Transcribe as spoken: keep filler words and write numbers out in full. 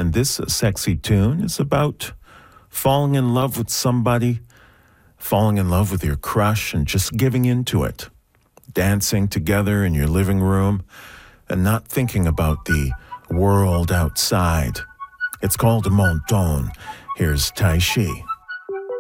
And this sexy tune is about falling in love with somebody, falling in love with your crush and just giving into it, dancing together in your living room and not thinking about the world outside. It's called Mon Ton. Here's Tai Shi.